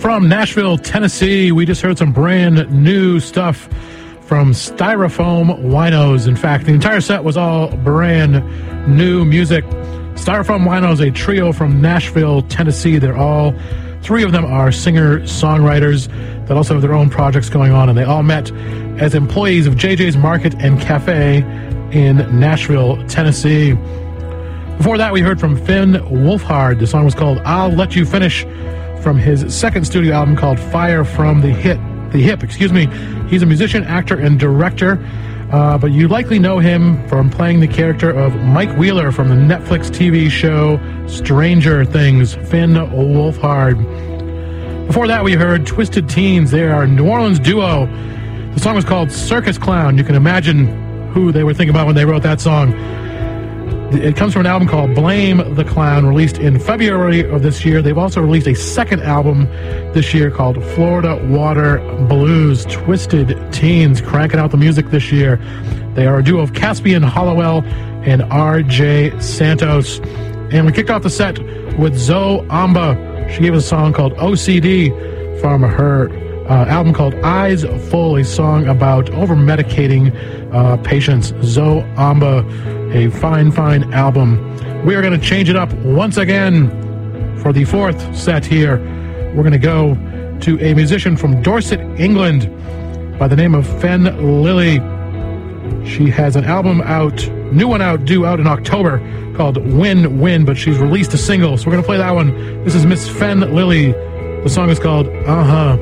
from Nashville, Tennessee. We just heard some brand new stuff from Styrofoam Winos. In fact, the entire set was all brand new music. Styrofoam Winos, a trio from Nashville, Tennessee. Three of them are singer-songwriters that also have their own projects going on, and they all met as employees of JJ's Market and Cafe in Nashville, Tennessee. Before that, we heard from Finn Wolfhard. The song was called I'll Let You Finish, from his second studio album called Fire from the Hip. He's a musician, actor, and director, but you likely know him from playing the character of Mike Wheeler from the Netflix TV show Stranger Things. Finn Wolfhard. Before that, we heard Twisted Teens. They are a New Orleans duo. The song was called Circus Clown. You can imagine who they were thinking about when they wrote that song. It comes from an album called Blame the Clown, released in February of this year. They've also released a second album this year called Florida Water Blues. Twisted Teens, cranking out the music this year. They are a duo of Caspian Hollowell and R.J. Santos. And we kicked off the set with Zoe Amba. She gave us a song called OCD from her album called Eyes Full, a song about over-medicating patients. Zoe Amba, a fine, fine album. We are going to change it up once again for the fourth set here. We're going to go to a musician from Dorset, England, by the name of Fen Lily. She has an album out, new one out, due out in October, called Win Win, but she's released a single, so we're going to play that one. This is Miss Fen Lily. The song is called Uh-Huh.